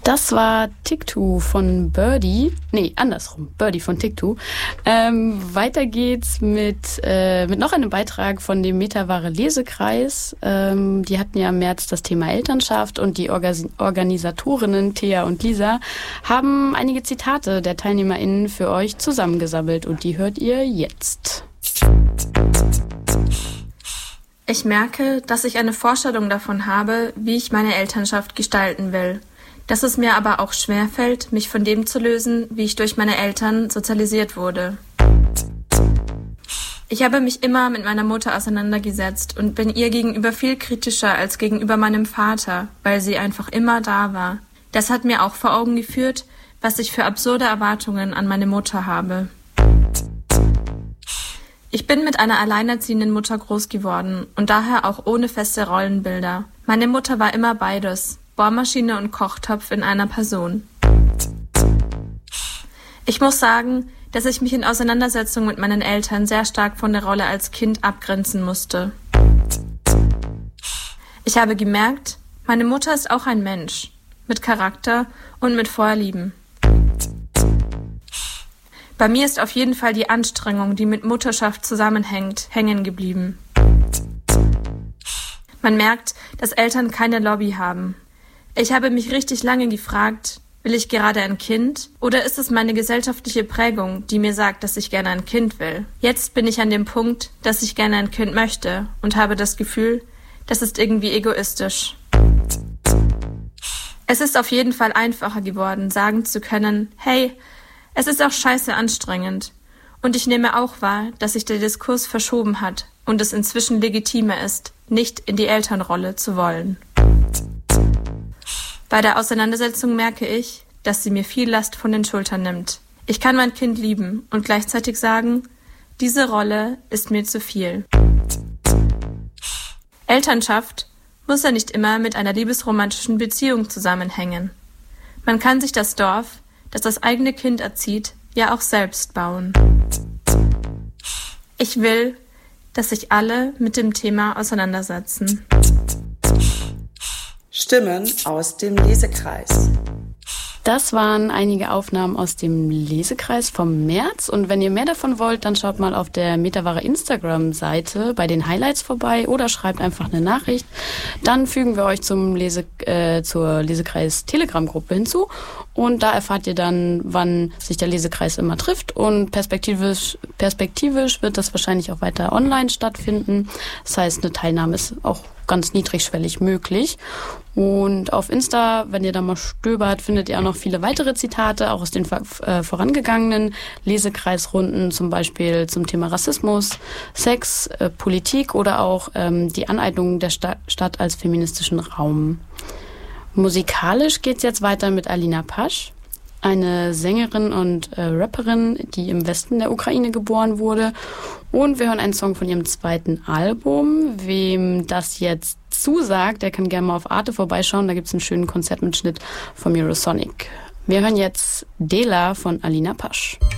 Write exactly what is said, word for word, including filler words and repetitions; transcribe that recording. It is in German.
Das war TikTok von Birdie. Nee, andersrum. Birdie von TikTok. Ähm, weiter geht's mit, äh, mit noch einem Beitrag von dem Metaware Lesekreis. Ähm, die hatten ja im März das Thema Elternschaft und die Orgas- Organisatorinnen Thea und Lisa haben einige Zitate der TeilnehmerInnen für euch zusammengesammelt und die hört ihr jetzt. Ich merke, dass ich eine Vorstellung davon habe, wie ich meine Elternschaft gestalten will. Dass es mir aber auch schwerfällt, mich von dem zu lösen, wie ich durch meine Eltern sozialisiert wurde. Ich habe mich immer mit meiner Mutter auseinandergesetzt und bin ihr gegenüber viel kritischer als gegenüber meinem Vater, weil sie einfach immer da war. Das hat mir auch vor Augen geführt, was ich für absurde Erwartungen an meine Mutter habe. Ich bin mit einer alleinerziehenden Mutter groß geworden und daher auch ohne feste Rollenbilder. Meine Mutter war immer beides. Bohrmaschine und Kochtopf in einer Person. Ich muss sagen, dass ich mich in Auseinandersetzung mit meinen Eltern sehr stark von der Rolle als Kind abgrenzen musste. Ich habe gemerkt, meine Mutter ist auch ein Mensch, mit Charakter und mit Vorlieben. Bei mir ist auf jeden Fall die Anstrengung, die mit Mutterschaft zusammenhängt, hängen geblieben. Man merkt, dass Eltern keine Lobby haben. Ich habe mich richtig lange gefragt, will ich gerade ein Kind oder ist es meine gesellschaftliche Prägung, die mir sagt, dass ich gerne ein Kind will? Jetzt bin ich an dem Punkt, dass ich gerne ein Kind möchte und habe das Gefühl, das ist irgendwie egoistisch. Es ist auf jeden Fall einfacher geworden, sagen zu können, hey, es ist auch scheiße anstrengend. Und ich nehme auch wahr, dass sich der Diskurs verschoben hat und es inzwischen legitimer ist, nicht in die Elternrolle zu wollen. Bei der Auseinandersetzung merke ich, dass sie mir viel Last von den Schultern nimmt. Ich kann mein Kind lieben und gleichzeitig sagen, diese Rolle ist mir zu viel. Elternschaft muss ja nicht immer mit einer liebesromantischen Beziehung zusammenhängen. Man kann sich das Dorf, das das eigene Kind erzieht, ja auch selbst bauen. Ich will, dass sich alle mit dem Thema auseinandersetzen. Stimmen aus dem Lesekreis. Das waren einige Aufnahmen aus dem Lesekreis vom März. Und wenn ihr mehr davon wollt, dann schaut mal auf der Metaware Instagram-Seite bei den Highlights vorbei oder schreibt einfach eine Nachricht. Dann fügen wir euch zum Lese, äh, zur Lesekreis-Telegram-Gruppe hinzu. Und da erfahrt ihr dann, wann sich der Lesekreis immer trifft. Und perspektivisch, perspektivisch wird das wahrscheinlich auch weiter online stattfinden. Das heißt, eine Teilnahme ist auch ganz niedrigschwellig möglich. Und auf Insta, wenn ihr da mal stöbert, findet ihr auch noch viele weitere Zitate, auch aus den äh, vorangegangenen Lesekreisrunden, zum Beispiel zum Thema Rassismus, Sex, äh, Politik oder auch ähm, die Aneignung der Sta- Stadt als feministischen Raum. Musikalisch geht's jetzt weiter mit Alina Pasch, eine Sängerin und äh, Rapperin, die im Westen der Ukraine geboren wurde. Und wir hören einen Song von ihrem zweiten Album. Wem das jetzt zusagt, der kann gerne mal auf Arte vorbeischauen. Da gibt's einen schönen Konzertmitschnitt vom Eurosonic. Wir hören jetzt Dela von Alina Pasch.